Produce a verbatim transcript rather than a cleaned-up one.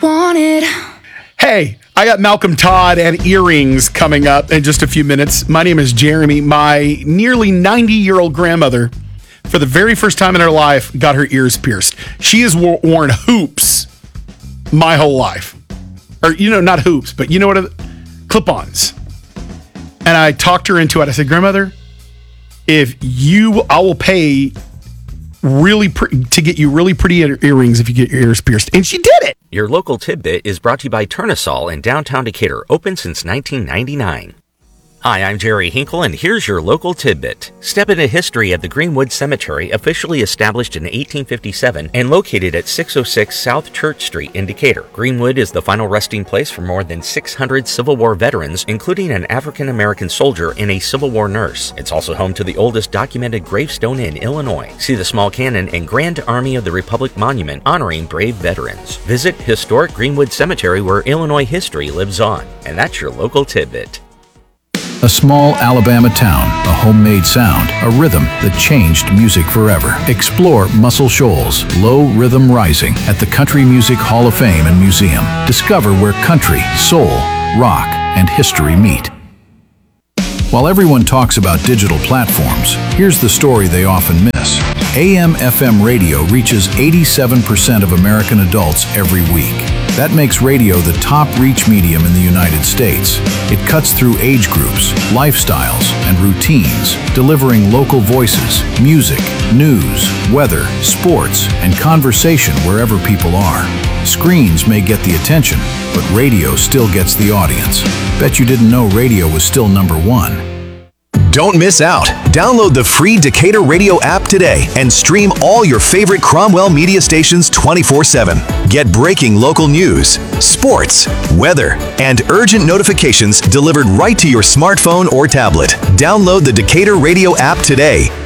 wanted. Hey, I got Malcolm Todd and earrings coming up in just a few minutes. My name is Jeremy. My nearly ninety-year-old grandmother, for the very first time in her life, got her ears pierced. She has wo- worn hoops my whole life. Or, you know, not hoops, but you know what? Are, clip-ons. And I talked her into it. I said, Grandmother, if you, I will pay really pre- to get you really pretty earrings if you get your ears pierced. And she did it. Your local tidbit is brought to you by Turnasol in downtown Decatur, open since nineteen ninety-nine. Hi, I'm Jerry Hinkle, and here's your local tidbit. Step into history at the Greenwood Cemetery, officially established in eighteen fifty-seven and located at six oh six South Church Street in Decatur. Greenwood is the final resting place for more than six hundred Civil War veterans, including an African-American soldier and a Civil War nurse. It's also home to the oldest documented gravestone in Illinois. See the small cannon and Grand Army of the Republic monument honoring brave veterans. Visit historic Greenwood Cemetery, where Illinois history lives on. And that's your local tidbit. A small Alabama town, a homemade sound, a rhythm that changed music forever. Explore Muscle Shoals, Low Rhythm Rising at the Country Music Hall of Fame and Museum. Discover where country, soul, rock, and history meet. While everyone talks about digital platforms, here's the story they often miss. A M F M radio reaches eighty-seven percent of American adults every week. That makes radio the top reach medium in the United States. It cuts through age groups, lifestyles, and routines, delivering local voices, music, news, weather, sports, and conversation wherever people are. Screens may get the attention, but radio still gets the audience. Bet you didn't know radio was still number one. Don't miss out. Download the free Decatur Radio app today and stream all your favorite Cromwell media stations twenty-four seven. Get breaking local news, sports, weather, and urgent notifications delivered right to your smartphone or tablet. Download the Decatur Radio app today